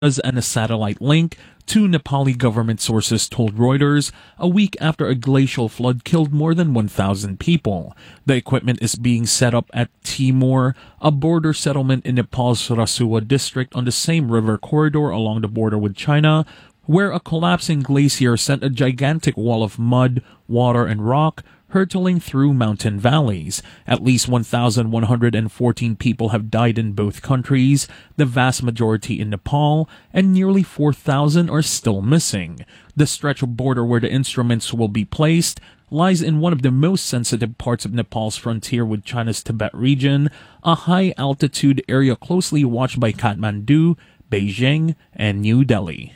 and a satellite link, two Nepali government sources told Reuters, a week after a glacial flood killed more than 1,000 people. The equipment is being set up at Timor, a border settlement in Nepal's Rasuwa district on the same river corridor along the border with China, where a collapsing glacier sent a gigantic wall of mud, water, and rock hurtling through mountain valleys. At least 1,114 people have died in both countries, the vast majority in Nepal, and nearly 4,000 are still missing. The stretch of border where the instruments will be placed lies in one of the most sensitive parts of Nepal's frontier with China's Tibet region, a high-altitude area closely watched by Kathmandu, Beijing, and New Delhi.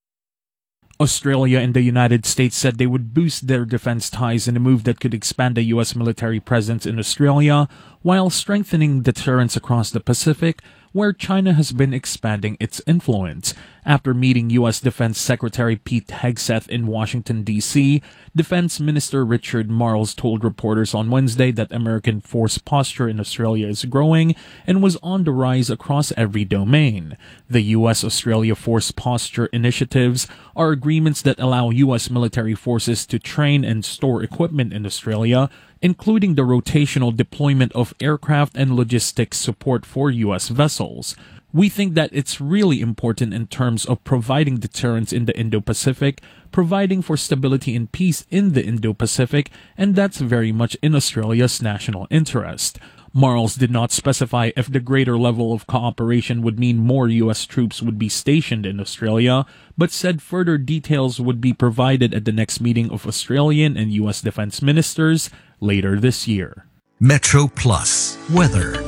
Australia and the United States said they would boost their defense ties in a move that could expand the U.S. military presence in Australia while strengthening deterrence across the Pacific, where China has been expanding its influence. After meeting U.S. Defense Secretary Pete Hegseth in Washington, D.C., Defense Minister Richard Marles told reporters on Wednesday that American force posture in Australia is growing and was on the rise across every domain. The U.S.-Australia Force Posture Initiatives are agreements that allow U.S. military forces to train and store equipment in Australia, including the rotational deployment of aircraft and logistics support for U.S. vessels. We think that it's really important in terms of providing deterrence in the Indo-Pacific, providing for stability and peace in the Indo-Pacific, and that's very much in Australia's national interest. Marles did not specify if the greater level of cooperation would mean more U.S. troops would be stationed in Australia, but said further details would be provided at the next meeting of Australian and U.S. defense ministers later this year. Metro Plus weather.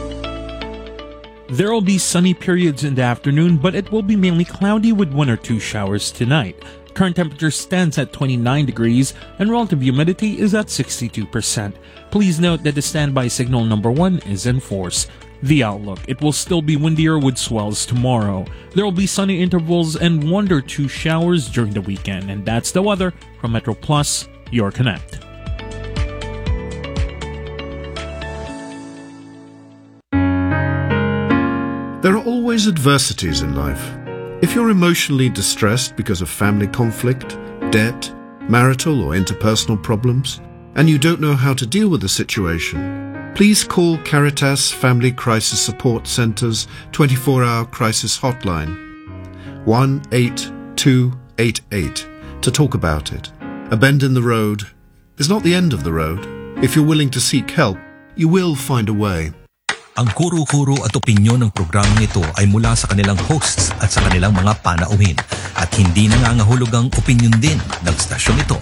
There will be sunny periods in the afternoon, but it will be mainly cloudy with 1 or 2 showers tonight. Current temperature stands at 29 degrees and relative humidity is at 62%. Please note that the standby signal number 1 is in force. The outlook: it will still be windier with swells tomorrow. There will be sunny intervals and 1 or 2 showers during the weekend. And that's the weather from Metro Plus, your Connect. There are always adversities in life. If you're emotionally distressed because of family conflict, debt, marital or interpersonal problems, and you don't know how to deal with the situation, please call Caritas Family Crisis Support Center's 24-hour crisis hotline, 18288, to talk about it. A bend in the road is not the end of the road. If you're willing to seek help, you will find a way. Ang kuro-kuro at opinyon ng programang ito ay mula sa kanilang hosts at sa kanilang mga panauhin at hindi nangangahulugang opinyon din ng stasyon ito.